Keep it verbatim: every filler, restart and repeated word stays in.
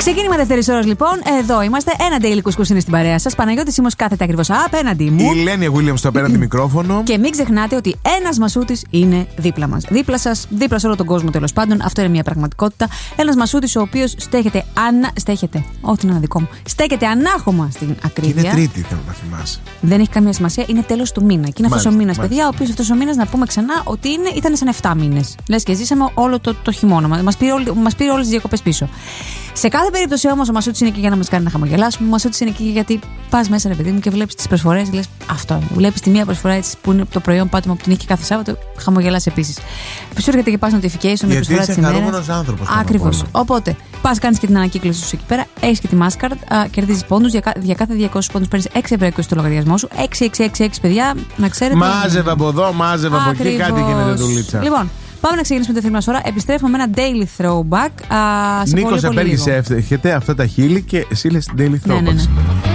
Ξεκίνημα δεύτερης ώρας λοιπόν. Εδώ είμαστε. Ένα daily κουσκούς είναι στην παρέα σας. Παναγιώτης Σίμος κάθεται ακριβώς απέναντι μου. Η Λένια Williams στο απέναντι μικρόφωνο. Και μην ξεχνάτε ότι ένας Μασούτης είναι δίπλα μας. Δίπλα σας, δίπλα σε όλο τον κόσμο τέλος πάντων. Αυτό είναι μια πραγματικότητα. Ένας Μασούτης ο οποίος στέχεται ανα... Στέχεται. Όχι, είναι ένα δικό μου. Στέκεται ανάχωμα στην ακρίβεια. Είναι Τρίτη, θέλω να θυμάσαι. Δεν έχει καμία σημασία. Είναι τέλος του μήνα. Και είναι αυτός ο μήνας, παιδιά, ο οποίος αυτός ο μήνας, να πούμε ξανά, ότι είναι, ήταν σαν επτά μήνες. Λες και ζήσαμε όλο το, το χειμώνα. Μας πήρε, μας πήρε όλες τις διακοπές πίσω. Σε κάθε περίπτωση όμως ο Μασούτης είναι εκεί για να μας κάνει να χαμογελάσουμε. Ο Μασούτης είναι εκεί γιατί πας μέσα, ρε παιδί μου, και βλέπεις τις προσφορές. Λες αυτό. Βλέπεις τη μία προσφορά έτσι που είναι το προϊόν πάτημα που την έχει κάθε Σάββατο. Χαμογελάς επίσης. Σου έρχεται και πας notification με προσφορά της ημέρας. Γιατί είσαι άνθρωπος. Ακριβώς. Οπότε πας, κάνεις και την ανακύκλωση σου εκεί πέρα. Έχεις και τη Mastercard. Κερδίζεις πόντους. Για, για κάθε διακόσιους πόντους παίρνεις έξι ευρώ στο λογαριασμό σου. έξι έξι έξι έξι, παιδιά, να ξέρετε. Μάζευε από εδώ, μάζευε από εκεί. Κάτι γίνεται δουλίτσα. Λοιπόν. Πάμε να ξεκινήσουμε τη δεύτερη μας ώρα. Επιστρέφουμε με ένα daily throwback. Α, σε Νίκος Απέργης έρχεται αυτά τα χείλη και εσύ λες daily throwback. Ναι, ναι, ναι.